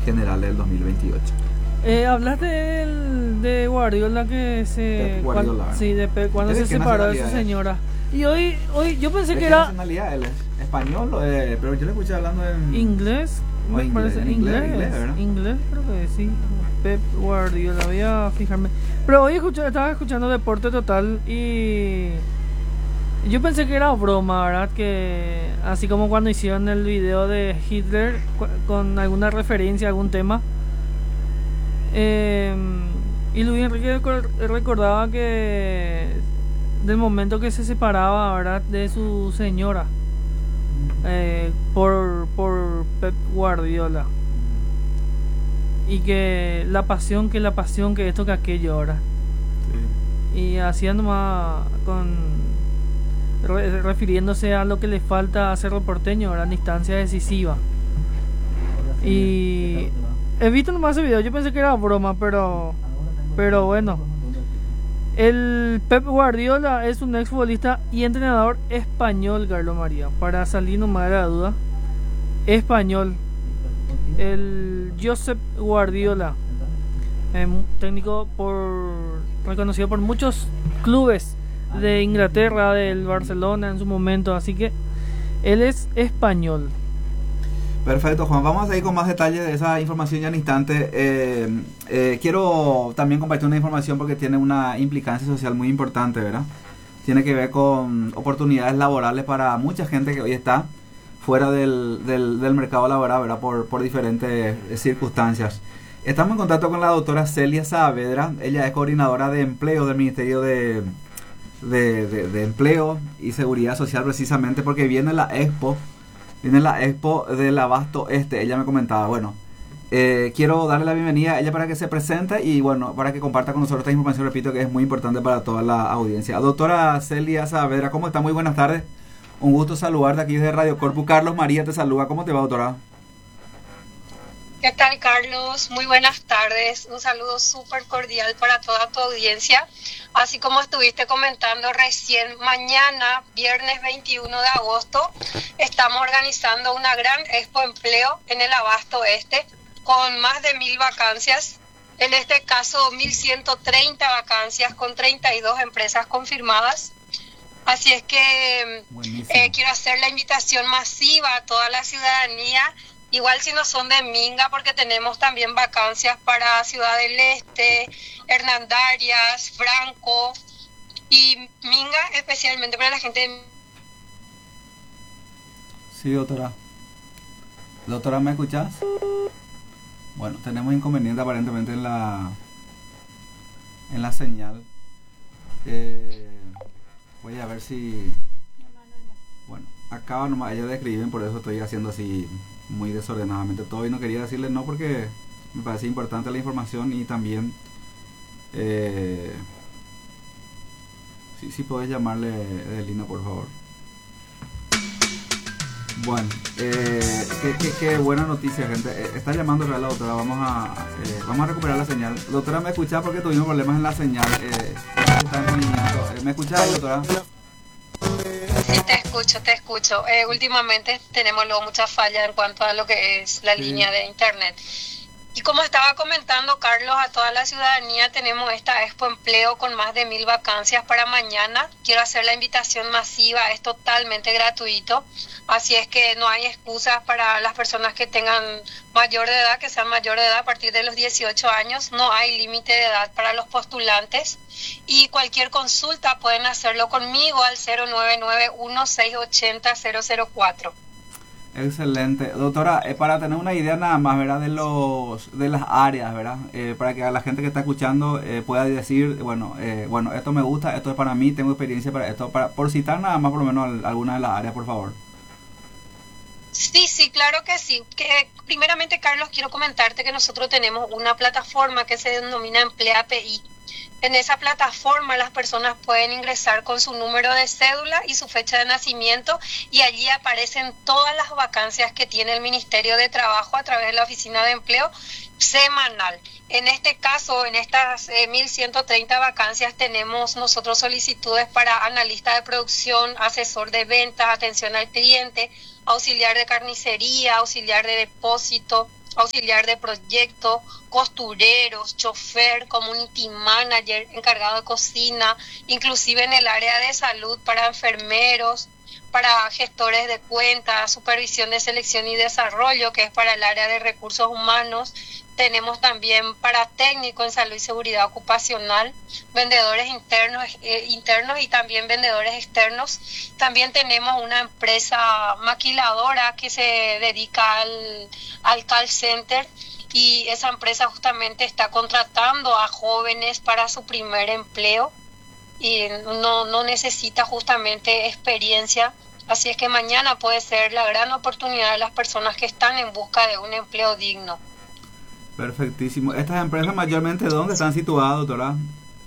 generales del 2028. Hablas de Guardiola que se... Pep Guardiola, sí, de Pep, cuando ¿Es de se qué separó de su nacionalidad es? señora. Y hoy yo pensé ¿De que qué era nacionalidad él es? ¿Español? Pero yo le escuché hablando en... inglés, O me inglés, parece. en inglés, ¿verdad? Inglés, creo que sí. Pep Guardiola, voy a fijarme. Pero hoy estaba escuchando Deporte Total y yo pensé que era broma, ¿verdad? Que así como cuando hicieron el video de Hitler con alguna referencia a algún tema. Y Luis Enrique recordaba que del momento que se separaba, ¿verdad? De su señora por Pep Guardiola, y que la pasión que esto que aquello ahora, Sí. y hacía nomás refiriéndose a lo que le falta a Cerro Porteño, ¿verdad? En instancia decisiva. Y he visto nomás ese video, yo pensé que era broma, pero bueno. El Pep Guardiola es un exfutbolista y entrenador español, Carlos María, para salir nomás de la duda. Español. El Josep Guardiola, técnico reconocido por muchos clubes de Inglaterra, del Barcelona en su momento, así que él es español. Perfecto, Juan. Vamos a seguir con más detalles de esa información ya en instante. Quiero también compartir una información porque tiene una implicancia social muy importante, ¿verdad? Tiene que ver con oportunidades laborales para mucha gente que hoy está fuera del mercado laboral, ¿verdad? Por diferentes circunstancias. Estamos en contacto con la doctora Celia Saavedra. Ella es coordinadora de empleo del Ministerio de Empleo y Seguridad Social, precisamente porque viene la Expo del Abasto Este. Ella me comentaba, bueno, quiero darle la bienvenida a ella para que se presente y bueno, para que comparta con nosotros esta información, repito, que es muy importante para toda la audiencia. Doctora Celia Saavedra, ¿cómo está? Muy buenas tardes. Un gusto saludarte aquí desde Radio Corpus. Carlos María te saluda. ¿Cómo te va, doctora? ¿Qué tal, Carlos? Muy buenas tardes. Un saludo súper cordial para toda tu audiencia. Así como estuviste comentando recién, mañana, viernes 21 de agosto, estamos organizando una gran Expo Empleo en el Abasto Este, con más de 1.000 vacancias. En este caso, 1.130 vacancias con 32 empresas confirmadas. Así es que quiero hacer la invitación masiva a toda la ciudadanía. Igual si no son de Minga, porque tenemos también vacancias para Ciudad del Este, Hernandarias, Franco y Minga, especialmente para la gente de... Sí, doctora. Doctora, ¿me escuchas? Bueno, tenemos inconveniente aparentemente en la señal. Voy a ver si... Bueno, acaba nomás ella de escribir, por eso estoy haciendo así muy desordenadamente todo y no quería decirle no porque me parece importante la información y también si podés llamarle Edelina, por favor. Bueno, qué buena noticia, gente. Está llamando la doctora. Vamos a recuperar la señal. Doctora, ¿me escuchás? Porque tuvimos problemas en la señal. Está en movimiento. ¿Me escuchás, doctora? Sí, te escucho. Últimamente tenemos luego muchas fallas en cuanto a lo que es la línea de internet. Y como estaba comentando, Carlos, a toda la ciudadanía tenemos esta Expo Empleo con más de 1.000 vacancias para mañana. Quiero hacer la invitación masiva, es totalmente gratuito. Así es que no hay excusas para las personas que tengan mayor de edad, que sean mayor de edad a partir de los 18 años. No hay límite de edad para los postulantes. Y cualquier consulta pueden hacerlo conmigo al 0991-680-004. Excelente. Doctora, para tener una idea nada más, ¿verdad? De las áreas, ¿verdad? Para que la gente que está escuchando pueda decir, bueno, esto me gusta, esto es para mí, tengo experiencia para esto. Por citar nada más por lo menos alguna de las áreas, por favor. Sí, claro que sí. Primeramente, Carlos, quiero comentarte que nosotros tenemos una plataforma que se denomina Emplea API. En esa plataforma las personas pueden ingresar con su número de cédula y su fecha de nacimiento y allí aparecen todas las vacancias que tiene el Ministerio de Trabajo a través de la Oficina de Empleo semanal. En este caso, en estas 1.130 vacancias tenemos nosotros solicitudes para analista de producción, asesor de ventas, atención al cliente, auxiliar de carnicería, auxiliar de depósito, auxiliar de proyecto, costureros, chofer, community manager, encargado de cocina, inclusive en el área de salud para enfermeros, para gestores de cuentas, supervisión de selección y desarrollo, que es para el área de recursos humanos. Tenemos también para técnico en salud y seguridad ocupacional, vendedores internos y también vendedores externos. También tenemos una empresa maquiladora que se dedica al call center, y esa empresa justamente está contratando a jóvenes para su primer empleo y no necesita justamente experiencia. Así es que mañana puede ser la gran oportunidad de las personas que están en busca de un empleo digno. Perfectísimo. ¿Estas empresas mayormente dónde están situadas, doctora?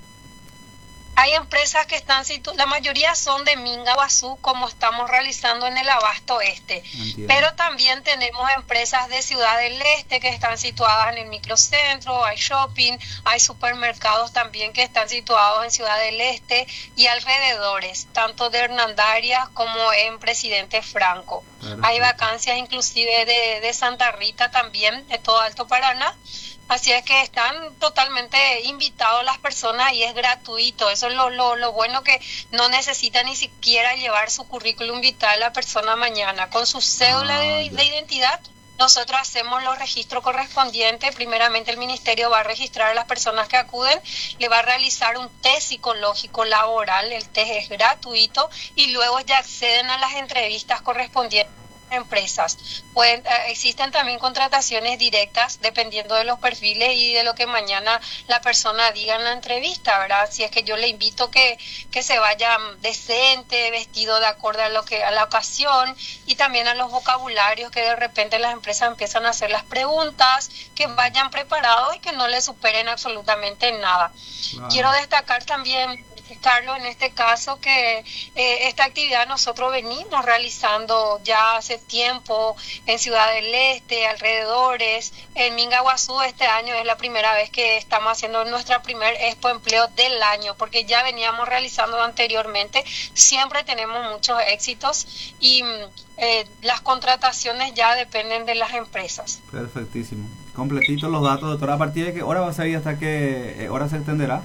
Hay empresas que están situadas, la mayoría son de Minga, Guazú, como estamos realizando en el Abasto Este. Entiendo. Pero también tenemos empresas de Ciudad del Este que están situadas en el microcentro, hay shopping, hay supermercados también que están situados en Ciudad del Este y alrededores, tanto de Hernandarias como en Presidente Franco. Perfecto. Hay vacancias inclusive de Santa Rita también, de todo Alto Paraná. Así es que están totalmente invitados las personas y es gratuito. Eso es lo bueno, que no necesita ni siquiera llevar su currículum vital la persona mañana. Con su cédula de identidad, nosotros hacemos los registros correspondientes. Primeramente el ministerio va a registrar a las personas que acuden, le va a realizar un test psicológico laboral, el test es gratuito, y luego ya acceden a las entrevistas correspondientes. Empresas existen también contrataciones directas dependiendo de los perfiles y de lo que mañana la persona diga en la entrevista, ¿verdad? Así es que yo le invito que se vaya decente, vestido de acuerdo a la ocasión, y también a los vocabularios que de repente las empresas empiezan a hacer las preguntas, que vayan preparados y que no le superen absolutamente nada. Wow. Quiero destacar también, Carlos, en este caso, que esta actividad nosotros venimos realizando ya hace tiempo en Ciudad del Este, alrededores, en Minga, Guazú. Este año es la primera vez que estamos haciendo nuestra primer Expo Empleo del año, porque ya veníamos realizando anteriormente. Siempre tenemos muchos éxitos y las contrataciones ya dependen de las empresas. Perfectísimo. Completitos los datos, doctora. ¿A partir de qué hora va a ser y hasta qué hora se extenderá?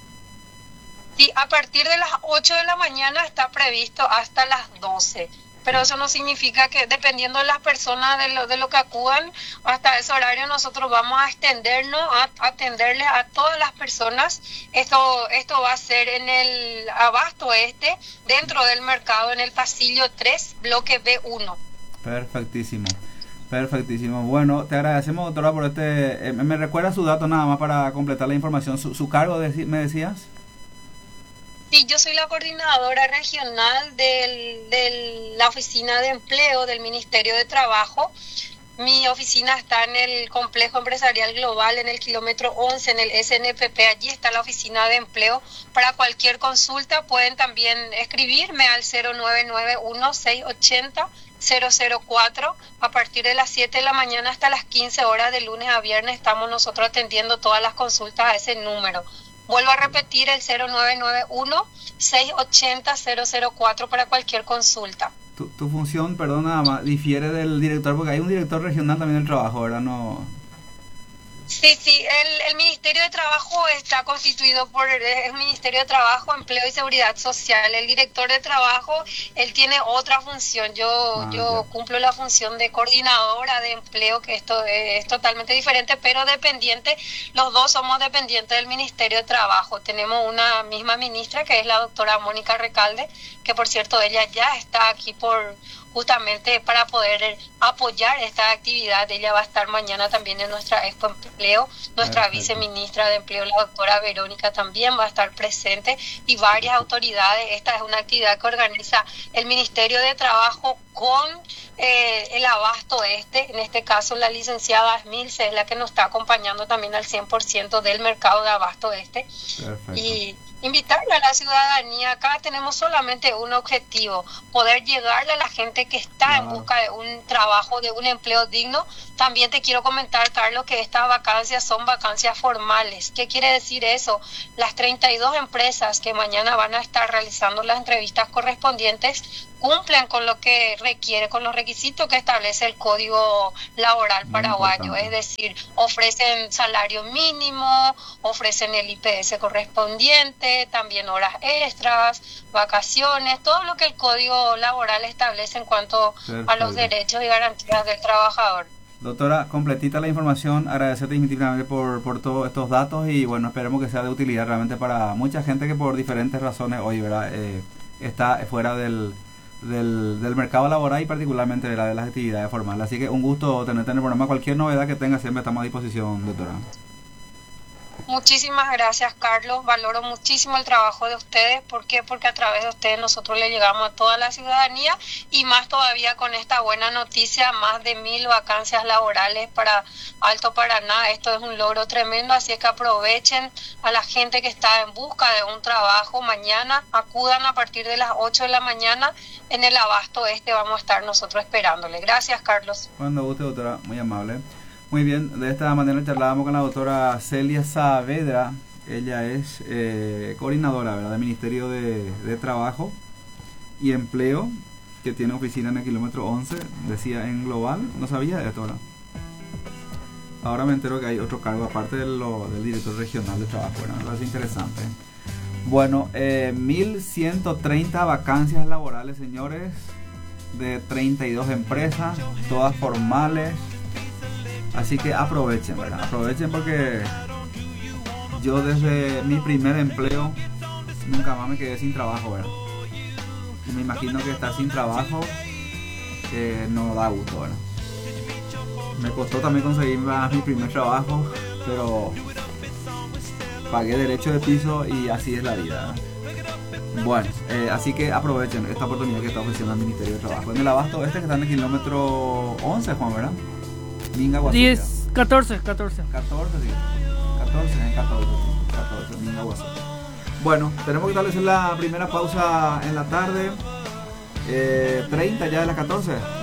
Sí, a partir de las 8 de la mañana está previsto hasta las 12. Pero eso no significa que, dependiendo de las personas, de lo que acudan, hasta ese horario nosotros vamos a extendernos, a atenderles a todas las personas. Esto va a ser en el Abasto Este, dentro del mercado, en el pasillo 3, bloque B1. Perfectísimo. Perfectísimo. Bueno, te agradecemos, doctora, por ¿me recuerda su dato nada más para completar la información? ¿Su cargo, me decías? Sí, yo soy la coordinadora regional de la Oficina de Empleo del Ministerio de Trabajo. Mi oficina está en el Complejo Empresarial Global, en el kilómetro 11, en el SNPP. Allí está la Oficina de Empleo. Para cualquier consulta pueden también escribirme al 0991-680-004. A partir de las 7 de la mañana hasta las 15 horas, de lunes a viernes, estamos nosotros atendiendo todas las consultas a ese número. Vuelvo a repetir, el 0991-680-004 para cualquier consulta. Tu función, perdón, nada más, difiere del director, porque hay un director regional también del trabajo, ¿verdad? No. Sí, el Ministerio de Trabajo está constituido por el Ministerio de Trabajo, Empleo y Seguridad Social. El director de trabajo, él tiene otra función. Yo cumplo la función de coordinadora de empleo, que esto es totalmente diferente, pero dependiente. Los dos somos dependientes del Ministerio de Trabajo. Tenemos una misma ministra, que es la doctora Mónica Recalde, que por cierto ella ya está aquí justamente para poder apoyar esta actividad. Ella va a estar mañana también en nuestra Expo Empleo. Nuestra viceministra de Empleo, la doctora Verónica, también va a estar presente, y varias autoridades. Esta es una actividad que organiza el Ministerio de Trabajo con el Abasto Este. En este caso la licenciada Asmilce es la que nos está acompañando también al 100% del mercado de Abasto Este. Perfecto. Y invitarle a la ciudadanía. Acá tenemos solamente un objetivo: poder llegarle a la gente que está en busca de un trabajo, de un empleo digno. También te quiero comentar, Carlos, que estas vacancias son vacancias formales. ¿Qué quiere decir eso? Las 32 empresas que mañana van a estar realizando las entrevistas correspondientes cumplen con lo que requiere, con los requisitos que establece el Código Laboral paraguayo, es decir, ofrecen salario mínimo, ofrecen el IPS correspondiente, también horas extras, vacaciones, todo lo que el Código Laboral establece en cuanto a los derechos y garantías del trabajador. Doctora, completita la información, agradecerte infinitamente por todos estos datos y bueno, esperemos que sea de utilidad realmente para mucha gente que por diferentes razones hoy, ¿verdad? Está fuera del mercado laboral y particularmente de las actividades formales. Así que un gusto tenerte en el programa. Cualquier novedad que tenga siempre estamos a disposición, doctora. Muchísimas gracias, Carlos. Valoro muchísimo el trabajo de ustedes. ¿Por qué? Porque a través de ustedes nosotros le llegamos a toda la ciudadanía y más todavía con esta buena noticia, más de 1.000 vacancias laborales para Alto Paraná. Esto es un logro tremendo, así es que aprovechen a la gente que está en busca de un trabajo. Mañana acudan a partir de las 8 de la mañana en el Abasto Este. Vamos a estar nosotros esperándole. Gracias, Carlos. Cuando guste, doctora. Muy amable. Muy bien, de esta manera charlábamos con la doctora Celia Saavedra. Ella es coordinadora, ¿verdad?, del Ministerio de Trabajo y Empleo, que tiene oficina en el kilómetro 11, decía en global. No sabía esto, ¿verdad? Ahora me entero que hay otro cargo aparte del director regional de trabajo, ¿verdad? Me parece interesante. Bueno, 1.130 vacancias laborales, señores, de 32 empresas, todas formales. Así que aprovechen, ¿verdad? Aprovechen porque yo desde mi primer empleo nunca más me quedé sin trabajo, ¿verdad? Y me imagino que estar sin trabajo no da gusto, ¿verdad? Me costó también conseguir mi primer trabajo, pero pagué derecho de piso y así es la vida, ¿verdad? Bueno, así que aprovechen esta oportunidad que está ofreciendo el Ministerio de Trabajo. En el Abasto Este, que está en el kilómetro 11, Juan, ¿verdad? 10, 14, sí. 14, Minga Guasú. Bueno, tenemos que establecer la primera pausa en la tarde. 30 ya de las 14.